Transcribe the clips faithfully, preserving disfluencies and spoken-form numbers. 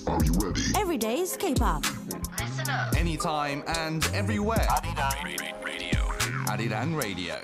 Are you ready? Every day's K-pop. Listen up. Anytime and everywhere. 아리랑 Radio. Arirang Radio.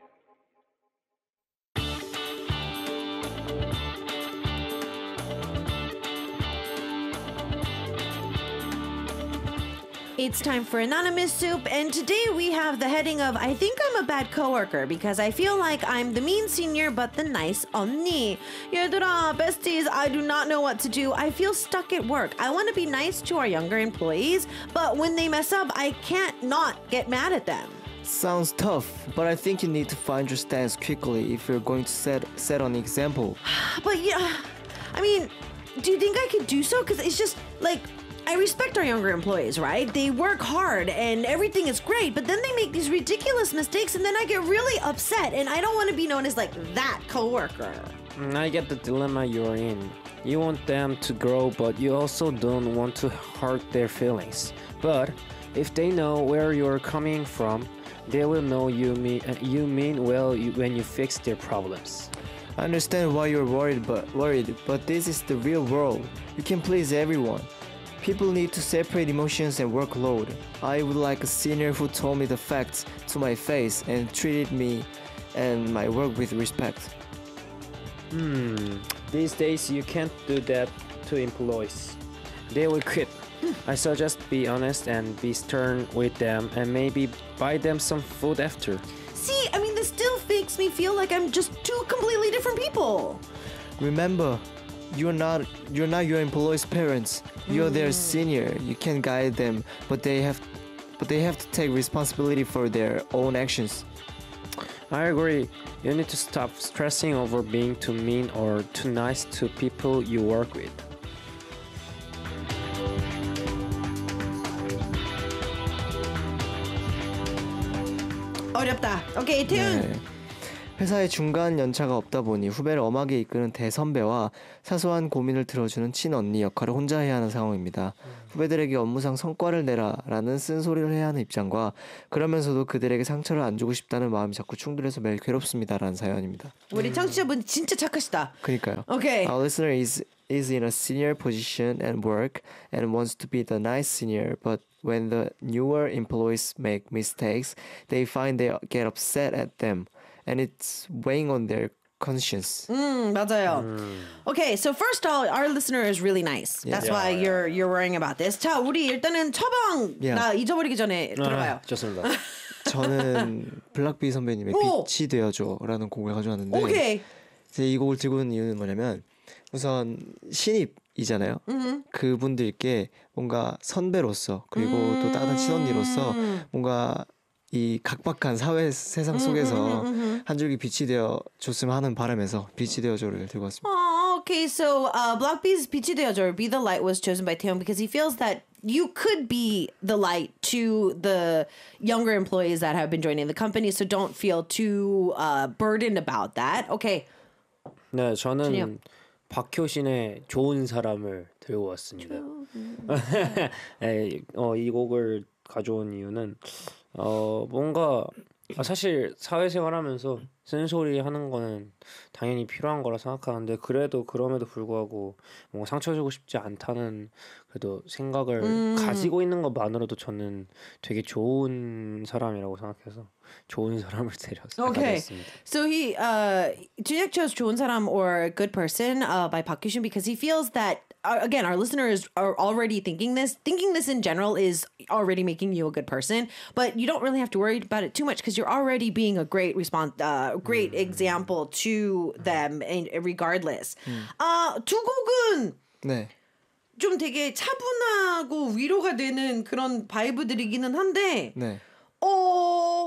It's time for Anonymous Soup, and today we have the heading of I think I'm a bad coworker because I feel like I'm the mean senior but the nice 언니. 얘들아, besties, I do not know what to do. I feel stuck at work. I want to be nice to our younger employees, but when they mess up, I can't not get mad at them. Sounds tough, but I think you need to find your stance quickly if you're going to set set an example. But yeah, I mean, do you think I could do so? Because it's just like, I respect our younger employees, right? They work hard and everything is great, but then they make these ridiculous mistakes and then I get really upset and I don't want to be known as like that coworker. Mm, I get the dilemma you're in. You want them to grow, but you also don't want to hurt their feelings. But if they know where you're coming from, they will know you mean uh, you mean well you, when you fix their problems. I understand why you're worried, but worried, but this is the real world. You can please everyone. People need to separate emotions and workload. I would like a senior who told me the facts to my face and treated me and my work with respect. Hmm. These days you can't do that to employees. They will quit. I suggest be honest and be stern with them and maybe buy them some food after. See, I mean, this still makes me feel like I'm just two completely different people. Remember, you're not you're not your employees' parents. You're their senior. You can guide them, but they have but they have to take responsibility for their own actions. I agree. You need to stop stressing over being too mean or too nice to people you work with. 어렵다. Okay, 태윤. 네. 회사에 중간 연차가 없다 보니 후배를 엄하게 이끄는 대선배와 사소한 고민을 들어주는 친언니 역할을 혼자 해야 하는 상황입니다. 후배들에게 업무상 성과를 내라라는 쓴소리를 해야 하는 입장과 그러면서도 그들에게 상처를 안 주고 싶다는 마음이 자꾸 충돌해서 매일 괴롭습니다라는 사연입니다. 우리 청취자분 진짜 착하시다. 그러니까요. Okay. Our listener is is in a senior position at work and wants to be the nice senior, but when the newer employees make mistakes, they find they get upset at them. And it's weighing on their conscience. 음, 맞아요. Okay, so first of all, our listener is really nice. That's Yeah. why you're you're worrying about this. 자, 우리 일단은 처방 Yeah. 나 잊어버리기 전에 들어가요. 아, 좋습니다. 저는 블락비 선배님의 오! 빛이 되어줘라는 곡을 가져왔는데 Okay. 제가 이 곡을 들고 온 이유는 뭐냐면 우선 신입이잖아요. 그분들께 뭔가 선배로서 그리고 또 다른 친언니로서 뭔가 이 각박한 사회 세상 속에서 한 줄기 빛이 되어 줬으면 하는 바람에서 빛이 되어줘를 들고 왔습니다. Oh, okay. So, uh, Block B's 빛이 되어줘, Be the Light was chosen by Taehyung because he feels that you could be the light to the younger employees that have been joining the company. So don't feel too uh, burdened about that. Okay. 네, 준영. 저는 박효신의 좋은 사람을 들고 왔습니다. 네, 어, 이 곡을 가져온 이유는 어, 뭔가 아, 사실 사회생활하면서 쓴소리 하는 거는 당연히 필요한 거라 생각하는데 그래도 그럼에도 불구하고 뭔가 상처 주고 싶지 않다는 그래도 생각을 음. 가지고 있는 것만으로도 저는 되게 좋은 사람이라고 생각해서 좋은 사람을 데려서 Okay. 가져왔습니다. So he, uh, 준혁 chose 좋은 사람 or good person uh, by Park Kyushin because he feels that, uh, again, our listeners are already thinking this. Thinking this in general is already making you a good person, but you don't really have to worry about it too much because you're already being a great response, uh, great example to them, and regardless. 아, 두 곡은 네. 좀 되게 차분하고 위로가 되는 그런 바이브들이기는 한데, 네. 어,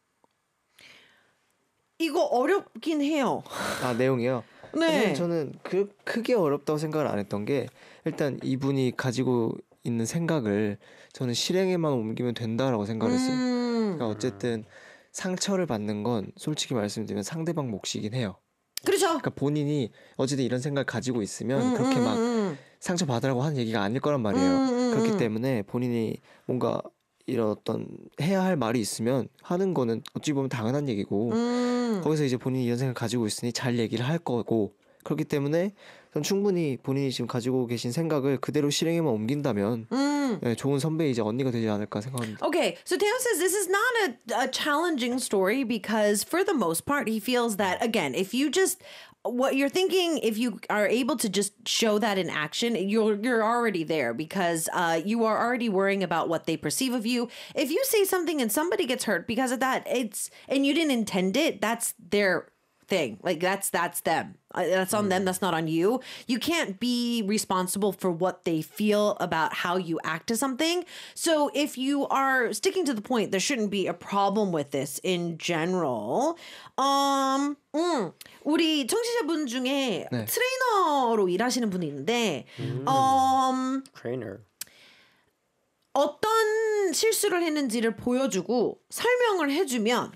이거 어렵긴 해요. 아 내용이요. 네. 저는, 저는 그 크게 어렵다고 생각을 안 했던 게 일단 이분이 가지고 있는 생각을 저는 실행에만 옮기면 된다라고 생각을 했어요. 음. 그러니까 어쨌든 상처를 받는 건 솔직히 말씀드리면 상대방 몫이긴 해요. 그렇죠. 그러니까 본인이 어쨌든 이런 생각을 가지고 있으면 음, 그렇게 음, 막 음. 상처 받으라고 하는 얘기가 아닐 거란 말이에요. 음, 음, 그렇기 음. 때문에 본인이 뭔가 이런 어떤 해야 할 말이 있으면 하는 거는 어찌 보면 당연한 얘기고 음. 거기서 이제 본인이 이런 생각 가지고 있으니 잘 얘기를 할 거고 그렇기 때문에 전 충분히 본인이 지금 가지고 계신 생각을 그대로 실행에만 옮긴다면 음. 네, 좋은 선배이자 언니가 되지 않을까 생각합니다. Okay, so Teo says this is not a, a challenging story because for the most part, he feels that, again, if you just, what you're thinking, if you are able to just show that in action, you're you're already there because uh, you are already worrying about what they perceive of you. If you say something and somebody gets hurt because of that, it's, and you didn't intend it, that's their thing. Like that's that's them. Uh, That's on them. That's not on you. You can't be responsible for what they feel about how you act to something. So if you are sticking to the point, there shouldn't be a problem with this in general. Um, 음, 우리 청취자분 중에 네. 트레이너로 일하시는 분이 있는데, um, Trainer. 어떤 실수를 했는지를 보여주고 설명을 해주면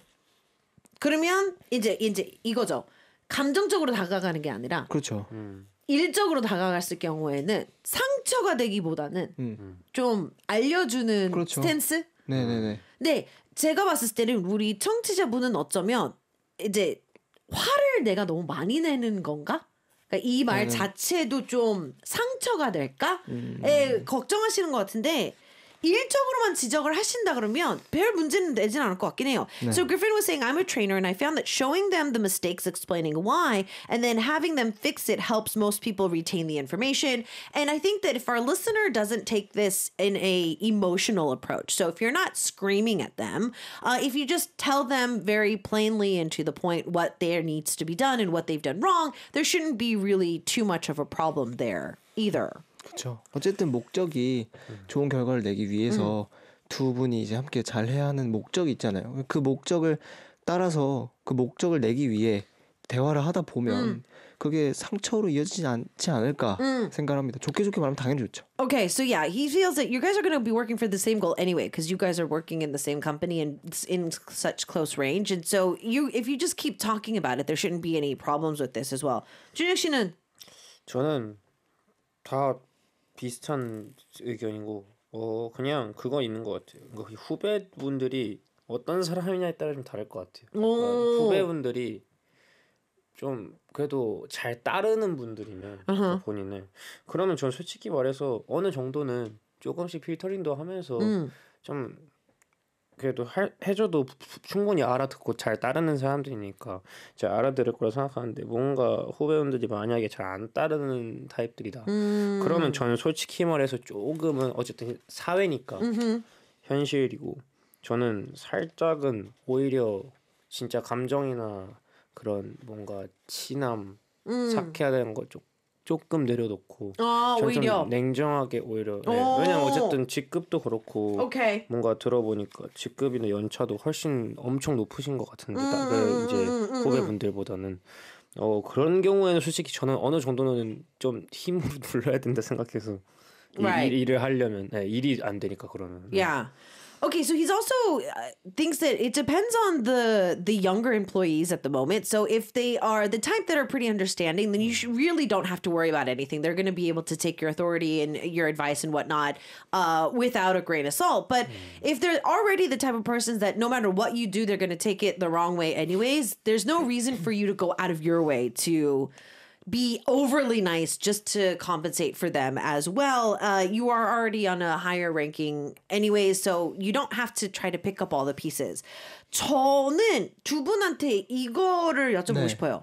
그러면 이제 이제 이거죠. 감정적으로 다가가는 게 아니라 그렇죠. 일적으로 다가갔을 경우에는 상처가 되기보다는 음. 좀 알려주는 그렇죠. 스탠스. 네네네. 근데 제가 봤을 때는 우리 청취자분은 어쩌면 이제 화를 내가 너무 많이 내는 건가? 그러니까 이 말 자체도 좀 상처가 될까? 에 걱정하시는 것 같은데 일적으로만 지적을 하신다 그러면 별 문제는 되진 않을 것 같긴 해요. So Griffin was saying, I'm a trainer and I found that showing them the mistakes, explaining why, and then having them fix it helps most people retain the information. And I think that if our listener doesn't take this in a emotional approach, so if you're not screaming at them, uh, if you just tell them very plainly and to the point what there needs to be done and what they've done wrong, there shouldn't be really too much of a problem there either. 그렇죠. 어쨌든 목적이 좋은 결과를 내기 위해서 두 분이 이제 함께 잘 해야 하는 목적이 있잖아요. 그 목적을 따라서 그 목적을 내기 위해 대화를 하다 보면 그게 상처로 이어지지 않지 않을까 생각합니다. 좋게 좋게 말하면 당연히 좋죠. Okay, so yeah, he feels that you guys are going to be working for the same goal anyway, because you guys are working in the same company and it's in such close range. And so you, if you just keep talking about it, there shouldn't be any problems with this as well. 준혁 씨는 저는 다 비슷한 의견이고 어 그냥 그거 있는 것 같아요. 그 후배분들이 어떤 사람이냐에 따라 좀 다를 것 같아요. 어, 후배분들이 좀 그래도 잘 따르는 분들이면 uh-huh. 본인을 그러면 전 솔직히 말해서 어느 정도는 조금씩 필터링도 하면서 음. 좀 그래도 할, 해줘도 충분히 알아듣고 잘 따르는 사람들이니까 잘 알아들을 거라 생각하는데 뭔가 후배분들이 만약에 잘 안 따르는 타입들이다 음. 그러면 저는 솔직히 말해서 조금은 어쨌든 사회니까 음흠. 현실이고 저는 살짝은 오히려 진짜 감정이나 그런 뭔가 친함 음. 삭해야 되는 거 좀 조금 내려놓고 아, 저는 오히려 좀 냉정하게 오히려 네. 오. 왜냐면 어쨌든 직급도 그렇고 오케이. 뭔가 들어보니까 직급이나 연차도 훨씬 엄청 높으신 것 같은데 음, 다른 음, 이제 음, 음, 후배분들보다는 어 그런 경우에는 솔직히 저는 어느 정도는 좀 힘으로 눌러야 된다 생각해서 이, Right. 일, 일을 하려면 네, 일이 안 되니까 그러면 Yeah. Okay, so he's also uh, thinks that it depends on the the younger employees at the moment. So if they are the type that are pretty understanding, then you should, really don't have to worry about anything. They're going to be able to take your authority and your advice and whatnot uh, without a grain of salt. But if they're already the type of persons that no matter what you do, they're going to take it the wrong way anyways, there's no reason for you to go out of your way to be overly nice just to compensate for them as well. Uh, you are already on a higher ranking anyways, so you don't have to try to pick up all the pieces. 저는 두 분한테 이거를 여쭤보고 네. 싶어요.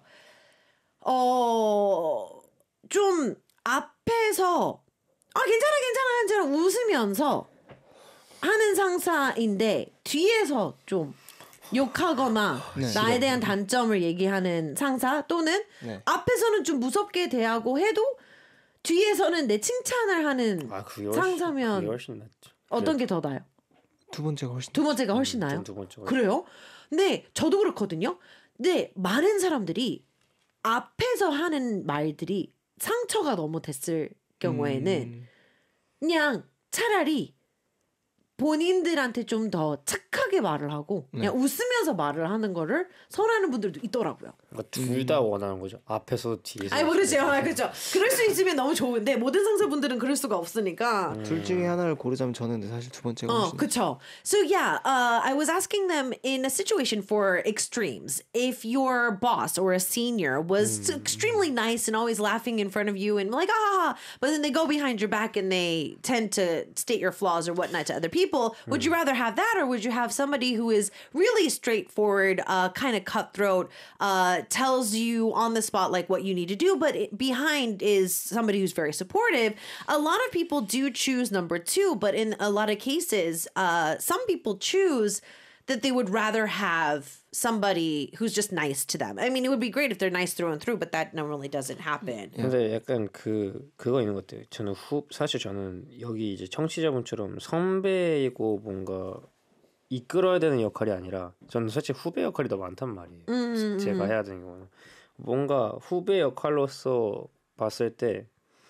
어, 좀 앞에서 아 괜찮아 괜찮아 괜찮아 웃으면서 하는 상사인데 뒤에서 좀 욕하거나 네. 나에 대한 단점을 얘기하는 상사 또는 네. 앞에서는 좀 무섭게 대하고 해도 뒤에서는 내 칭찬을 하는 아, 그게 훨씬, 상사면 그게 훨씬 낫죠. 어떤 게 더 나아요? 두 번째가 훨씬 두 번째가 훨씬 전 나아요? 두 번째가 그래요? 네, 저도 그렇거든요. 근데 많은 사람들이 앞에서 하는 말들이 상처가 너무 됐을 경우에는 음. 그냥 차라리 본인들한테 좀 더 착하게 말을 하고 그냥 네. 웃으면서 말을 하는 거를 선호하는 분들도 있더라고요. 그러니까 둘 다 원하는 거죠. 앞에서 뒤에서. 아이 그렇죠, 아, 그렇죠. 그럴 수 있으면 너무 좋은데 모든 상사분들은 그럴 수가 없으니까. 둘 중에 하나를 고르자면 저는 근데 사실 두 번째가 Oh, 훨씬 그쵸. So yeah, uh, I was asking them in a situation for extremes. If your boss or a senior was extremely nice and always laughing in front of you and like ah, but then they go behind your back and they tend to state your flaws or whatnot to other people, would you rather have that or would you have somebody who is really straightforward, uh, kind of cutthroat, uh, tells you on the spot like what you need to do, but it, behind is somebody who's very supportive? A lot of people do choose number two, but in a lot of cases, uh, some people choose that they would rather have somebody who's just nice to them. I mean, it would be great if they're nice through and through, but that normally doesn't happen. 근데 약간 그 그거 있는 것 같아요. 저는 후 사실 저는 여기 이제 청취자분처럼 선배이고 뭔가 이끌어야 되는 역할이 아니라 저는 사실 후배 역할이 더 많단 말이에요. 음, 제가 해야 되는 경우는 뭔가 후배 역할로서 봤을 때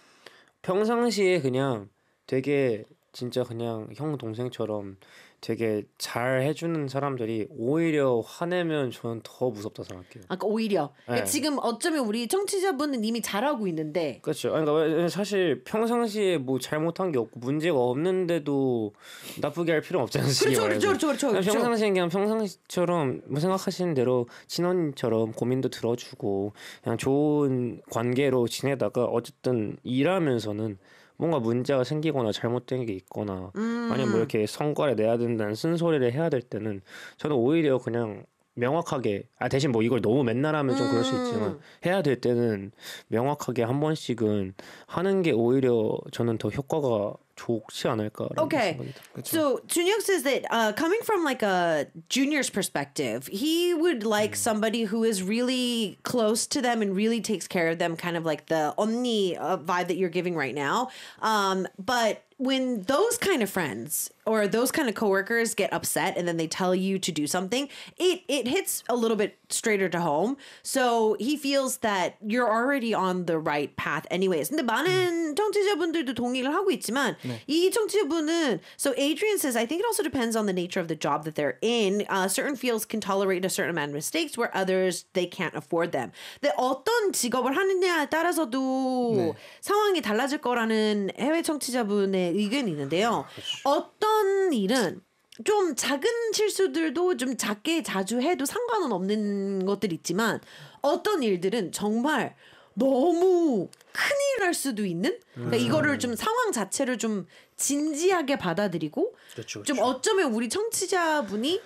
평상시에 그냥 되게 진짜 그냥 형 동생처럼 되게 잘 해주는 사람들이 오히려 화내면 저는 더 무섭다 생각해요. 아까 오히려 그러니까 네. 지금 어쩌면 우리 청취자분은 이미 잘하고 있는데 그렇죠. 그러니까 왜- 사실 평상시에 뭐 잘못한 게 없고 문제가 없는데도 나쁘게 할 필요는 없잖아요. 그렇죠, 그렇죠, 그렇죠, 그렇죠, 그냥 그렇죠. 평상시에 그냥 평상시처럼 뭐 생각하시는 대로 친언니처럼 고민도 들어주고 그냥 좋은 관계로 지내다가 어쨌든 일하면서는 뭔가 문제가 생기거나 잘못된 게 있거나 아니면 뭐 이렇게 성과를 내야 된다는 쓴소리를 해야 될 때는 저는 오히려 그냥 명확하게 아 대신 뭐 이걸 너무 맨날 하면 좀 그럴 수 있지만 해야 될 때는 명확하게 한 번씩은 하는 게 오히려 저는 더 효과가 좋지 않을까라는 Okay. 생각이 들어요. So Junyoung says that uh, coming from like a junior's perspective, he would like somebody who is really close to them and really takes care of them, kind of like the 언니 uh, vibe that you're giving right now. Um, but when those kind of friends or those kind of coworkers get upset and then they tell you to do something, it it hits a little bit straighter to home. So he feels that you're already on the right path anyways. 근데 많은 청취자분들도 동의를 하고 있지만 이 청취자분은 so Adrian says I think it also depends on the nature of the job that they're in. Uh, certain fields can tolerate a certain amount of mistakes where others they can't afford them. 근데 어떤 직업을 하느냐에 따라서도 상황이 달라질 거라는 해외 청취자분의 의견이 있는데요. 어떤 일은 좀 작은 실수들도 좀 작게 자주 해도 상관은 없는 것들이 있지만 어떤 일들은 정말 너무 큰일 날 수도 있는 그러니까 이거를 좀 상황 자체를 좀 진지하게 받아들이고 그렇죠, 좀 그렇죠. 어쩌면 우리 청취자분이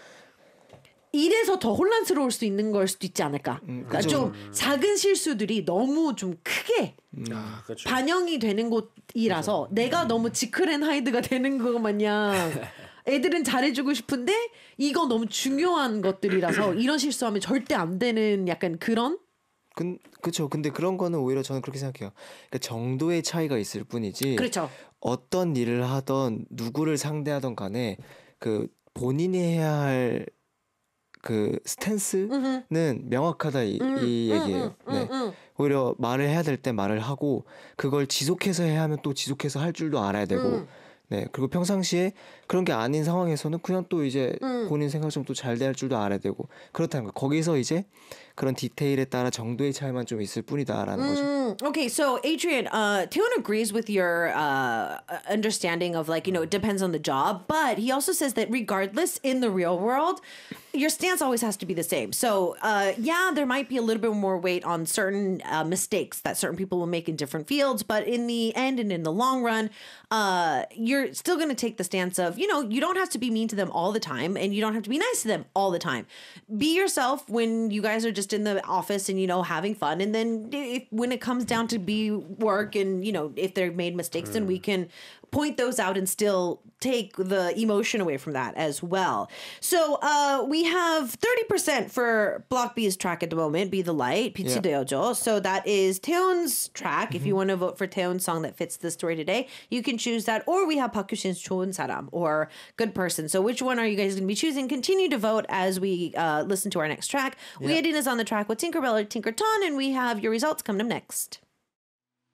이래서 더 혼란스러울 수 있는 걸 수도 있지 않을까. 그러니까 좀 작은 실수들이 너무 좀 크게 아, 그렇죠. 반영이 되는 곳이라서 내가 너무 지클 앤 하이드가 되는 거 마냥 애들은 잘해주고 싶은데 이거 너무 중요한 것들이라서 이런 실수하면 절대 안 되는 약간 그런 근 그렇죠. 근데 그런 거는 오히려 저는 그렇게 생각해요. 그러니까 정도의 차이가 있을 뿐이지. 그렇죠. 어떤 일을 하던 누구를 상대하던 간에 그 본인이 해야 할 그 스탠스는 명확하다 이, 이 얘기예요. 네. 오히려 말을 해야 될 때 말을 하고 그걸 지속해서 해야 하면 또 지속해서 할 줄도 알아야 되고. 네. 그리고 평상시에 그런 게 아닌 상황에서는 그냥 또 이제 본인 생각처럼 또 잘 대할 줄도 알아야 되고 그렇다는 거. 거기서 이제 그런 디테일에 따라 정도의 차이만 좀 있을 뿐이다라는 거죠. Mm, okay, so Adrian, uh, Taewoon agrees with your uh, understanding of like, you know, it depends on the job, but he also says that regardless in the real world, your stance always has to be the same. So, uh, yeah, there might be a little bit more weight on certain uh, mistakes that certain people will make in different fields, but in the end and in the long run, uh, you're still going to take the stance of, you know, you don't have to be mean to them all the time and you don't have to be nice to them all the time. Be yourself when you guys are just in the office and, you know, having fun. And then if, when it comes down to be work and, you know, if they've made mistakes, then we can point those out and still take the emotion away from that as well. So uh, we have thirty percent for Block B's track at the moment, Be the Light, 빛이 Yeah. 되어줘. So that is Taeyeon's track. If you want to vote for Taeyeon's song that fits the story today, you can choose that. Or we have Park Hyo-shin's 좋은 사람 or Good Person. So which one are you guys going to be choosing? Continue to vote as we uh, listen to our next track. We Edin is on the track with Tinkerbell or Tinkerton, and we have your results coming up next.